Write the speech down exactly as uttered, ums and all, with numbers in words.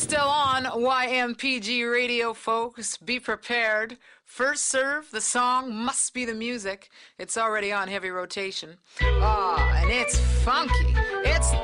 Still on Y M P G Radio, folks. Be prepared. First serve, the song must be the music. It's already on heavy rotation. Ah, and it's funky. It's